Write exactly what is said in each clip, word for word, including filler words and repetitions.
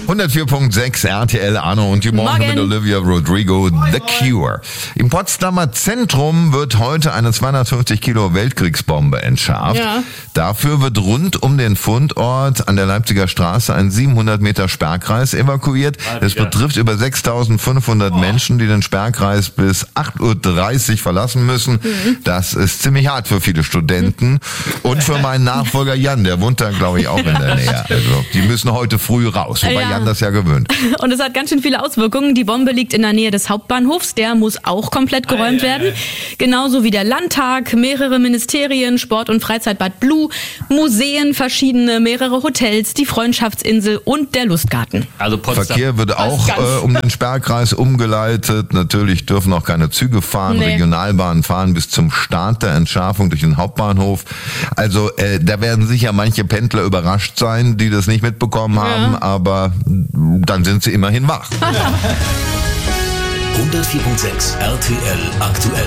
hundertvier Komma sechs R T L, Arno und die Morgen mit Olivia Rodrigo, The Cure. Im Potsdamer Zentrum wird heute eine zweihundertfünfzig Kilo Weltkriegsbombe entschärft. Ja. Dafür wird rund um den Fundort an der Leipziger Straße ein siebenhundert Meter Sperrkreis evakuiert. Es betrifft über sechstausendfünfhundert oh. Menschen, die den Sperrkreis bis acht Uhr dreißig verlassen müssen. Mhm. Das ist ziemlich hart für viele Studenten und für meinen Nachfolger Jan, der wohnt da, glaube ich, auch in der Nähe. Also, die müssen heute früh raus, wobei ja. Jan das ja gewöhnt. Und es hat ganz schön viele Auswirkungen. Die Bombe liegt in der Nähe des Hauptbahnhofs, der muss auch komplett geräumt ei, werden. Ei, ei. Genauso wie der Landtag, mehrere Ministerien, Sport- und Freizeitbad Blue, Museen, verschiedene, mehrere Hotels, die Freundschaftsinsel und der Lustgarten. Also Verkehr wird auch äh, um den Sperrkreis umgeleitet. Natürlich dürfen auch keine Züge fahren. Nee. Regionalbahnen fahren bis zum Start der Entschärfung durch den Hauptbahnhof. Also äh, da werden sicher manche Pendler überrascht sein, die das nicht mitbekommen haben, ja. aber dann sind sie immerhin wach. hundertvier Komma sechs R T L aktuell.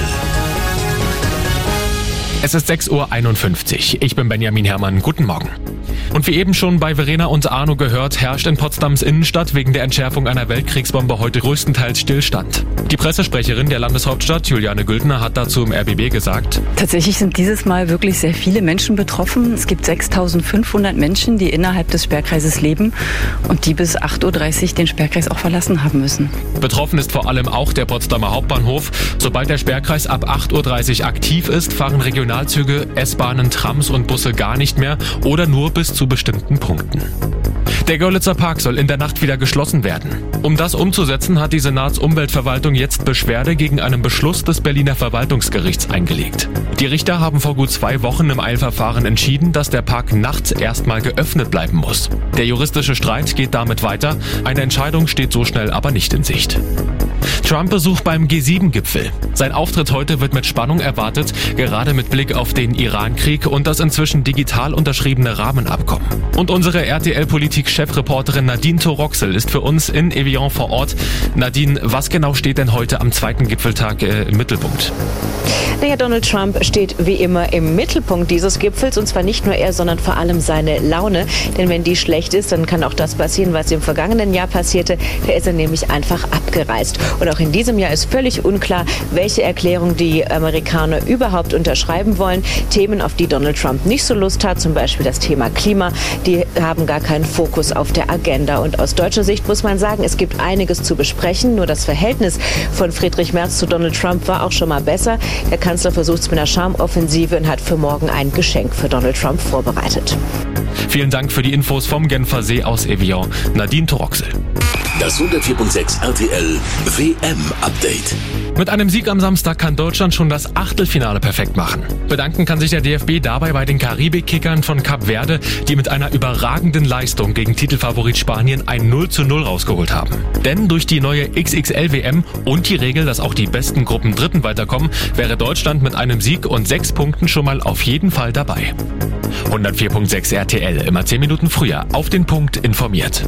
Es ist sechs Uhr einundfünfzig. Ich bin Benjamin Herrmann. Guten Morgen. Und wie eben schon bei Verena und Arno gehört, herrscht in Potsdams Innenstadt wegen der Entschärfung einer Weltkriegsbombe heute größtenteils Stillstand. Die Pressesprecherin der Landeshauptstadt, Juliane Güldner, hat dazu im R B B gesagt: Tatsächlich sind dieses Mal wirklich sehr viele Menschen betroffen. Es gibt sechstausendfünfhundert Menschen, die innerhalb des Sperrkreises leben und die bis acht Uhr dreißig den Sperrkreis auch verlassen haben müssen. Betroffen ist vor allem auch der Potsdamer Hauptbahnhof. Sobald der Sperrkreis ab acht Uhr dreißig aktiv ist, fahren Regionalzüge, S-Bahnen, Trams und Busse gar nicht mehr oder nur bis zu bestimmten Punkten. Der Görlitzer Park soll in der Nacht wieder geschlossen werden. Um das umzusetzen, hat die Senatsumweltverwaltung jetzt Beschwerde gegen einen Beschluss des Berliner Verwaltungsgerichts eingelegt. Die Richter haben vor gut zwei Wochen im Eilverfahren entschieden, dass der Park nachts erstmal geöffnet bleiben muss. Der juristische Streit geht damit weiter. Eine Entscheidung steht so schnell aber nicht in Sicht. Trump-Besuch beim G sieben Gipfel. Sein Auftritt heute wird mit Spannung erwartet, gerade mit Blick auf den Iran-Krieg und das inzwischen digital unterschriebene Rahmenabkommen. Und unsere R T L-Politik-Chefreporterin Nadine Toroxel ist für uns in Evian vor Ort. Nadine, was genau steht denn heute am zweiten Gipfeltag äh, im Mittelpunkt? Naja, Donald Trump steht wie immer im Mittelpunkt dieses Gipfels und zwar nicht nur er, sondern vor allem seine Laune. Denn wenn die schlecht ist, dann kann auch das passieren, was im vergangenen Jahr passierte. Da ist er nämlich einfach abgereist. Und auch in diesem Jahr ist völlig unklar, welche Erklärung die Amerikaner überhaupt unterschreiben wollen. Themen, auf die Donald Trump nicht so Lust hat, zum Beispiel das Thema Klima, die haben gar keinen Fokus auf der Agenda. Und aus deutscher Sicht muss man sagen, es gibt einiges zu besprechen. Nur das Verhältnis von Friedrich Merz zu Donald Trump war auch schon mal besser. Der Kanzler versucht es mit einer Charmoffensive und hat für morgen ein Geschenk für Donald Trump vorbereitet. Vielen Dank für die Infos vom Genfer See aus Evian, Nadine Toroxel. Das hundertvier Komma sechs R T L W M-Update. Mit einem Sieg am Samstag kann Deutschland schon das Achtelfinale perfekt machen. Bedanken kann sich der D F B dabei bei den Karibik-Kickern von Kap Verde, die mit einer überragenden Leistung gegen Titelfavorit Spanien ein null zu null rausgeholt haben. Denn durch die neue X X L W M und die Regel, dass auch die besten Gruppen Dritten weiterkommen, wäre Deutschland mit einem Sieg und sechs Punkten schon mal auf jeden Fall dabei. hundertvier Komma sechs R T L, immer zehn Minuten früher, auf den Punkt informiert.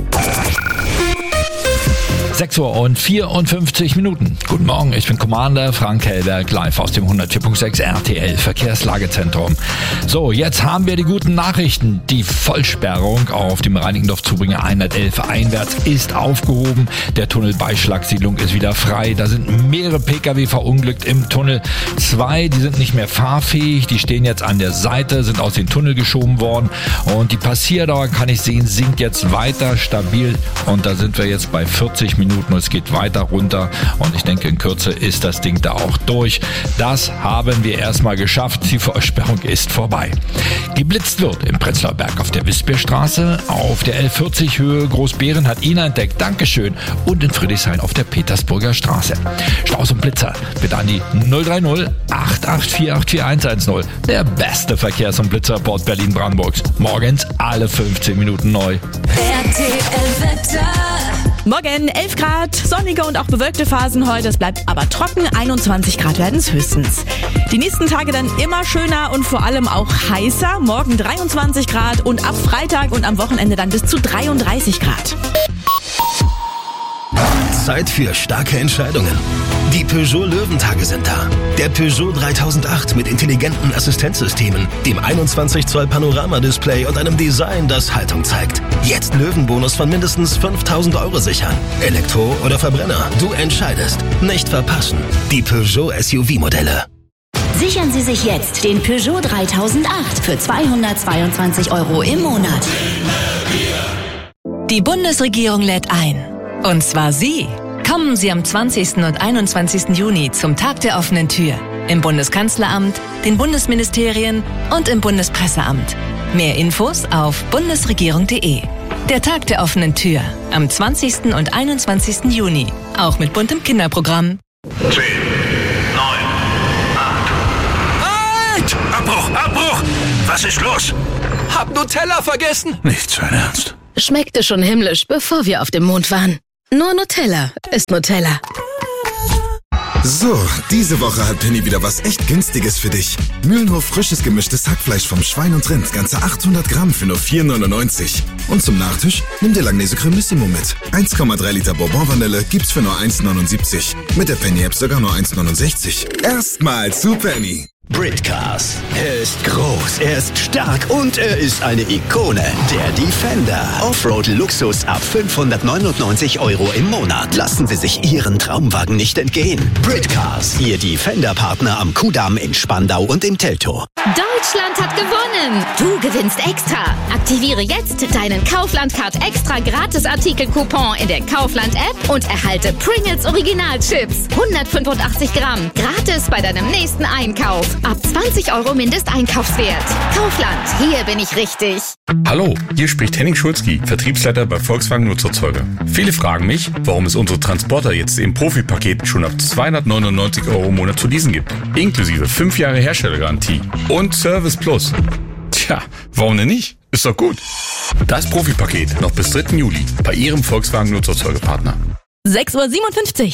sechs Uhr und vierundfünfzig Minuten. Guten Morgen, ich bin Commander Frank Hellberg, live aus dem hundertvier Komma sechs R T L Verkehrslagezentrum. So, jetzt haben wir die guten Nachrichten. Die Vollsperrung auf dem Reinickendorf-Zubringer hundertelf einwärts ist aufgehoben. Der Tunnel bei Schlagsiedlung ist wieder frei. Da sind mehrere Pkw verunglückt im Tunnel. Zwei, die sind nicht mehr fahrfähig. Die stehen jetzt an der Seite, sind aus dem Tunnel geschoben worden. Und die Passierdauer, kann ich sehen, sinkt jetzt weiter stabil. Und da sind wir jetzt bei vierzig Minuten. Und es geht weiter runter und ich denke, in Kürze ist das Ding da auch durch. Das haben wir erstmal geschafft. Die Vollsperrung ist vorbei. Geblitzt wird im Prenzlauer Berg auf der Wispierstraße, auf der L vierzig Höhe Großbeeren hat Ina entdeckt. Dankeschön. Und in Friedrichshain auf der Petersburger Straße. Staus und Blitzer bitte an die null drei null acht acht vier acht vier eins eins null. Der beste Verkehrs- und Blitzerreport Berlin-Brandenburgs. Morgens alle fünfzehn Minuten neu. R T L-Wetter. Morgen elf Grad, sonnige und auch bewölkte Phasen heute. Es bleibt aber trocken, einundzwanzig Grad werden es höchstens. Die nächsten Tage dann immer schöner und vor allem auch heißer. Morgen dreiundzwanzig Grad und ab Freitag und am Wochenende dann bis zu dreiunddreißig Grad. Zeit für starke Entscheidungen. Die Peugeot Löwentage sind da. Der Peugeot dreitausendacht mit intelligenten Assistenzsystemen, dem einundzwanzig Zoll Panoramadisplay und einem Design, das Haltung zeigt. Jetzt Löwenbonus von mindestens fünftausend Euro sichern. Elektro oder Verbrenner, du entscheidest. Nicht verpassen. Die Peugeot S U V-Modelle. Sichern Sie sich jetzt den Peugeot dreitausendacht für zweihundertzweiundzwanzig Euro im Monat. Die Bundesregierung lädt ein. Und zwar Sie. Kommen Sie am zwanzigsten und einundzwanzigsten Juni zum Tag der offenen Tür. Im Bundeskanzleramt, den Bundesministerien und im Bundespresseamt. Mehr Infos auf bundesregierung punkt de. Der Tag der offenen Tür. Am zwanzigsten und einundzwanzigsten Juni. Auch mit buntem Kinderprogramm. zehn, neun, acht. Halt! Abbruch! Abbruch! Was ist los? Hab Nutella vergessen. Nicht sein Ernst. Schmeckte schon himmlisch, bevor wir auf dem Mond waren. Nur Nutella ist Nutella. So, diese Woche hat Penny wieder was echt Günstiges für dich. Mühlenhof frisches gemischtes Hackfleisch vom Schwein und Rind, ganze achthundert Gramm für nur vier neunundneunzig. Und zum Nachtisch nimm dir Langnese Cremissimo mit. eins Komma drei Liter Bourbon Vanille gibt's für nur eins neunundsiebzig. Mit der Penny App sogar nur eins neunundsechzig. Erstmal zu Penny. Britcars. Er ist groß, er ist stark und er ist eine Ikone. Der Defender. Offroad-Luxus ab fünfhundertneunundneunzig Euro im Monat. Lassen Sie sich Ihren Traumwagen nicht entgehen. Britcars. Ihr Defender-Partner am Kudamm in Spandau und im Teltow. Deutschland hat gewonnen. Du gewinnst extra. Aktiviere jetzt deinen Kaufland-Card extra Gratis-Artikel-Coupon in der Kaufland-App und erhalte Pringles Original-Chips. hundertfünfundachtzig Gramm. Gratis bei deinem nächsten Einkauf. Ab zwanzig Euro Mindesteinkaufswert. Kaufland, hier bin ich richtig. Hallo, hier spricht Henning Schulzki, Vertriebsleiter bei Volkswagen Nutzerzeuger. Viele fragen mich, warum es unsere Transporter jetzt im Profi-Paket schon ab zweihundertneunundneunzig Euro im Monat zu leasen gibt. Inklusive fünf Jahre Herstellergarantie und Service Plus. Tja, warum denn nicht? Ist doch gut. Das Profi-Paket noch bis dritten Juli bei Ihrem Volkswagen Nutzerzeugerpartner. sechs Uhr siebenundfünfzig.